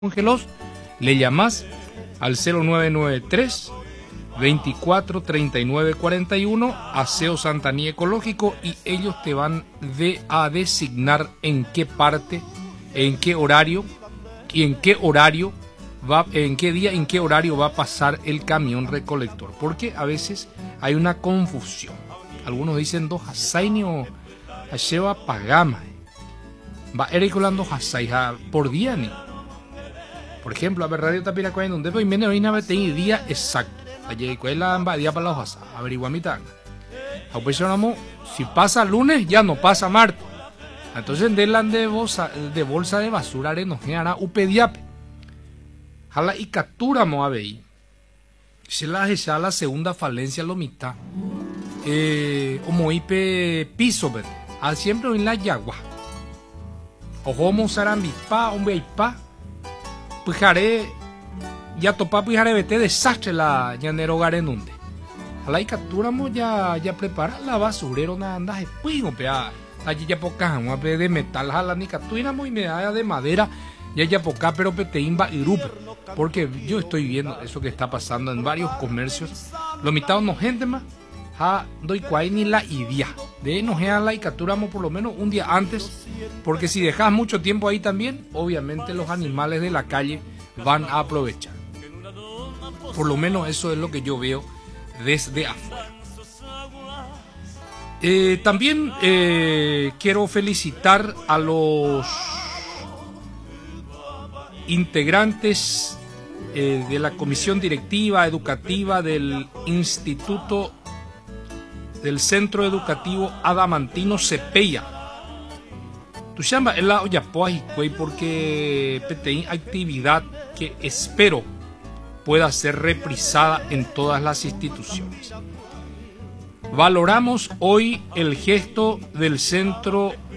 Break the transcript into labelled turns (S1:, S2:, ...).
S1: Ángelos, le llamás al 0993 24 39 41 Aseo Santaní Ecológico y ellos te van a designar en qué parte, en qué horario y en qué día, en qué horario va a pasar el camión recolector, porque a veces hay una confusión. Algunos dicen dos hasaini o lleva pagama, va ericolando hasai por día ni. Por ejemplo, a ver, Radio Tapiracoa en donde voy menos hoy nada tiene día exacto. Allí cuela amba día para la hoja, averiguamita. Si pasa lunes ya no pasa martes. Entonces de bolsa de basura arenojeara upediape. Jala y captura moabei. Se la segunda falencia lo mitad. Omoipe piso ver. Al siempre en la yagua. Ojo sarambipa, hombre pujare ya topa pujare vete desastre la llanero garenunde. A la capturamos ya prepara la basurero na anda puigo pea allí ya poca de metal jala ni capturamos y medalla de madera ya poca pero peteimba y rupe porque yo estoy viendo eso que está pasando en varios comercios lo mitad no gente más doy cuay ni la idea de nos la y capturamos por lo menos un día antes, porque si dejas mucho tiempo ahí también, obviamente los animales de la calle van a aprovechar. Por lo menos eso es lo que yo veo desde afuera. También quiero felicitar a los integrantes de la comisión directiva educativa del Instituto del Centro Educativo Adamantino Cepeya. Tu chamba es la oyapoa porque hay actividad que espero pueda ser reprisada en todas las instituciones. Valoramos hoy el gesto del Centro